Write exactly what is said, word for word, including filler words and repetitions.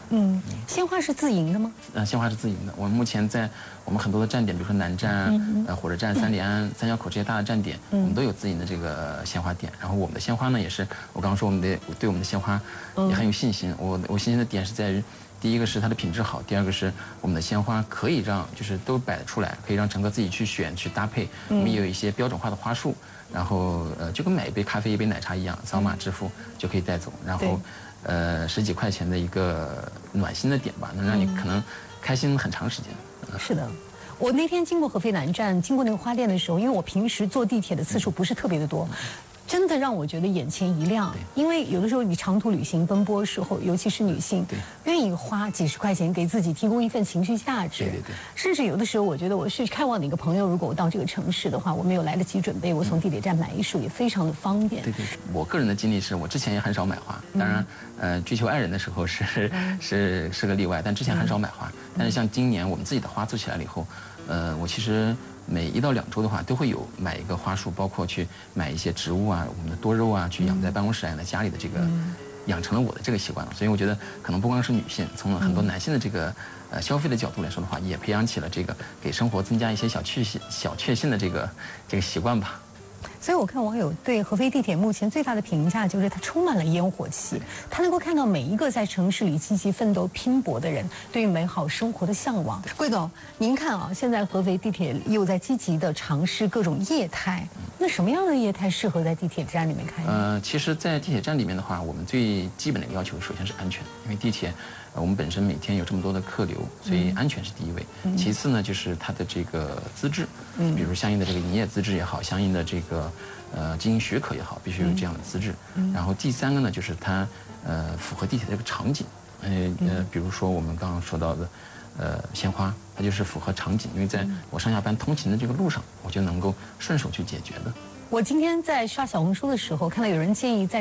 嗯，鲜花是自营的吗？ 呃，鲜花是自营的。我们目前在我们很多的站点，比如说南站、嗯、呃火车站、三联安、三角口这些大的站点，嗯、我们都有自营的这个鲜花店。然后我们的鲜花呢，也是我刚刚说我们的对我们的鲜花也很有信心。我我信心的点是在于，第一个是它的品质好，第二个是我们的鲜花可以让就是都摆得出来，可以让乘客自己去选去搭配。我们也有一些标准化的花束，然后呃就跟买一杯咖啡、一杯奶茶一样，扫码支付就可以带走。然后。呃，十几块钱的一个暖心的点吧，能让你可能开心很长时间。 嗯、是的，我那天经过合肥南站，经过那个花店的时候，因为我平时坐地铁的次数不是特别的多。嗯真的让我觉得眼前一亮，因为有的时候你长途旅行奔波的时候，尤其是女性，愿意花几十块钱给自己提供一份情绪价值。 对对对。 甚至有的时候，我觉得我去看望哪个朋友，如果我到这个城市的话，我没有来得及准备，我从地铁站买一束也非常的方便。 对对。我个人的经历是我之前也很少买花，当然，呃，追求爱人的时候是是是个例外，但之前很少买花。但是像今年我们自己的花做起来了以后，呃，我其实。每一到两周的话，都会有买一个花束，包括去买一些植物啊，我们的多肉啊，去养在办公室、养在家里的这个，养成了我的这个习惯了。所以我觉得，可能不光是女性，从很多男性的这个呃消费的角度来说的话，也培养起了这个给生活增加一些小确幸、小确幸的这个这个习惯吧。 所以我看网友对合肥地铁目前最大的评价就是它充满了烟火气，它能够看到每一个在城市里积极奋斗拼搏的人对于美好生活的向往。桂总，您看啊，现在合肥地铁又在积极的尝试各种业态，那什么样的业态适合在地铁站里面开业？ 呃，其实，在地铁站里面的话，我们最基本的一个要求首先是安全，因为地铁。呃，我们本身每天有这么多的客流，所以安全是第一位。嗯、其次呢，就是它的这个资质，嗯，比如相应的这个营业资质也好，相应的这个呃经营许可也好，必须有这样的资质。嗯、然后第三个呢，就是它呃符合地铁的这个场景，呃呃，比如说我们刚刚说到的，呃鲜花，它就是符合场景，因为在我上下班通勤的这个路上，我就能够顺手去解决的。 我今天在刷小红书的时候，看到有人建议在